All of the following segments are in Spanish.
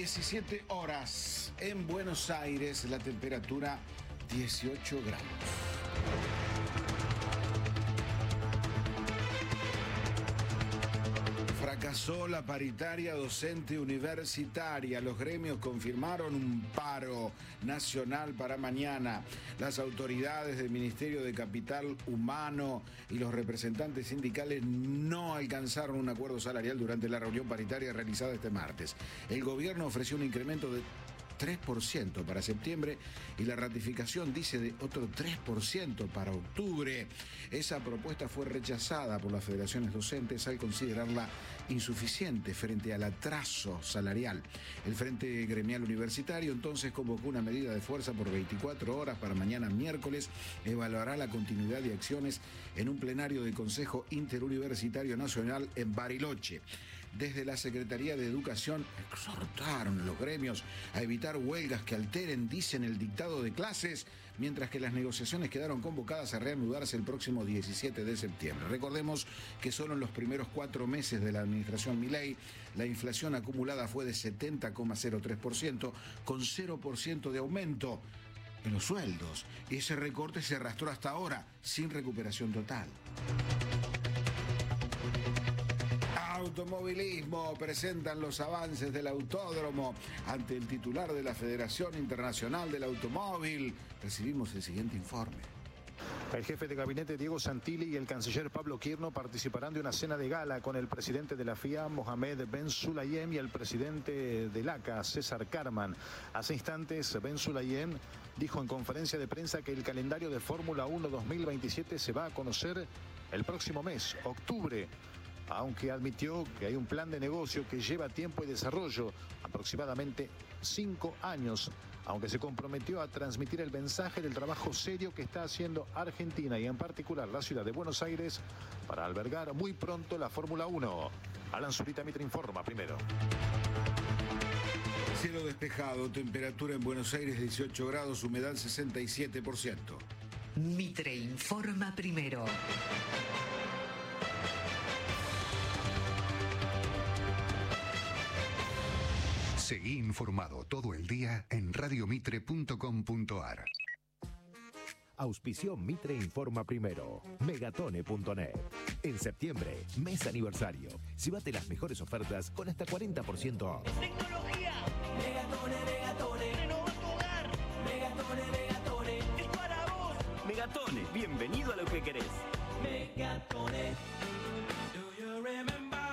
17 horas. En Buenos Aires, la temperatura 18 grados. Fracasó la paritaria docente universitaria. Los gremios confirmaron un paro nacional para mañana. Las autoridades del Ministerio de Capital Humano y los representantes sindicales no alcanzaron un acuerdo salarial durante la reunión paritaria realizada este martes. El gobierno ofreció un incremento de 3% para septiembre y la ratificación dice de otro 3% para octubre. Esa propuesta fue rechazada por las federaciones docentes al considerarla insuficiente frente al atraso salarial. El Frente Gremial Universitario entonces convocó una medida de fuerza por 24 horas para mañana miércoles. Evaluará la continuidad de acciones en un plenario del Consejo Interuniversitario Nacional en Bariloche. Desde la Secretaría de Educación exhortaron a los gremios a evitar huelgas que alteren, dicen, el dictado de clases, mientras que las negociaciones quedaron convocadas a reanudarse el próximo 17 de septiembre. Recordemos que solo en los primeros 4 meses de la administración Milei, la inflación acumulada fue de 70,03%, con 0% de aumento en los sueldos. Ese recorte se arrastró hasta ahora, sin recuperación total. Automovilismo, presentan los avances del autódromo ante el titular de la Federación Internacional del Automóvil. Recibimos el siguiente informe. El jefe de gabinete Diego Santilli y el canciller Pablo Quirno participarán de una cena de gala con el presidente de la FIA, Mohamed Ben Sulayem, y el presidente del ACA, César Carman. Hace instantes, Ben Sulayem dijo en conferencia de prensa que el calendario de Fórmula 1 2027 se va a conocer el próximo mes, octubre, aunque admitió que hay un plan de negocio que lleva tiempo y desarrollo, aproximadamente 5 años, aunque se comprometió a transmitir el mensaje del trabajo serio que está haciendo Argentina y en particular la ciudad de Buenos Aires para albergar muy pronto la Fórmula 1. Alan Zurita, Mitre informa primero. Cielo despejado, temperatura en Buenos Aires 18 grados, humedad 67%. Mitre informa primero. Seguí informado todo el día en radiomitre.com.ar. Auspició Mitre Informa Primero. Megatone.net. En septiembre, mes aniversario. Llévate las mejores ofertas con hasta 40% off. ¡Tecnología! Megatone, Megatone. ¡Renova tu hogar! Megatone, Megatone. ¡Es para vos! Megatone, bienvenido a lo que querés. Megatone. Do you remember?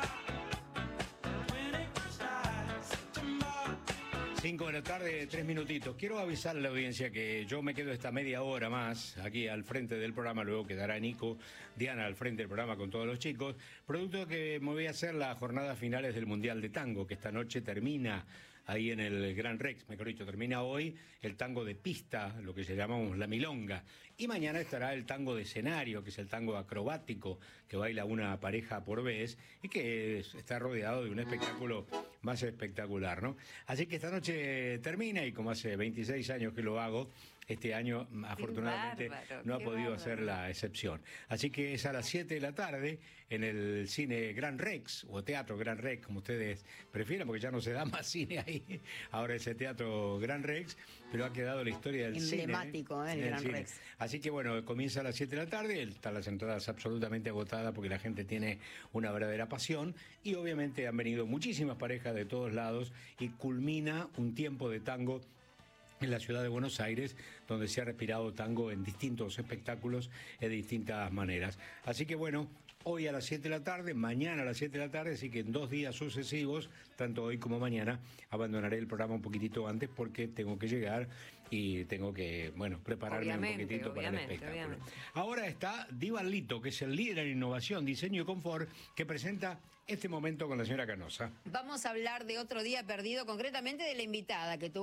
5 de la tarde, 3 minutitos. Quiero avisar a la audiencia que yo me quedo esta media hora más aquí al frente del programa, luego quedará Nico, Diana al frente del programa con todos los chicos, producto de que me voy a hacer las jornadas finales del Mundial de Tango, que esta noche termina ahí en el Gran Rex, mejor dicho, termina hoy el tango de pista, lo que se llamamos la milonga, y mañana estará el tango de escenario, que es el tango acrobático, que baila una pareja por vez y que está rodeado de un espectáculo más espectacular, ¿no? Así que esta noche termina y como hace 26 años que lo hago, este año afortunadamente no ha podido hacer la excepción. Así que es a las 7 de la tarde en el cine Gran Rex, o Teatro Gran Rex, como ustedes prefieran, porque ya no se da más cine ahí. Ahora es el Teatro Gran Rex, pero ha quedado la historia del cine. Emblemático, el Gran Rex. Así que bueno, comienza a las 7 de la tarde, están las entradas absolutamente agotadas porque la gente tiene una verdadera pasión y obviamente han venido muchísimas parejas de todos lados y culmina un tiempo de tango en la ciudad de Buenos Aires, donde se ha respirado tango en distintos espectáculos de distintas maneras. Así que bueno, hoy a las 7 de la tarde, mañana a las 7 de la tarde, así que en 2 días sucesivos, tanto hoy como mañana, abandonaré el programa un poquitito antes porque tengo que llegar y tengo que, bueno, prepararme un poquitito para el espectáculo. Ahora está Divalito, que es el líder en innovación, diseño y confort, que presenta este momento con la señora Canosa. Vamos a hablar de otro día perdido, concretamente de la invitada que tuvo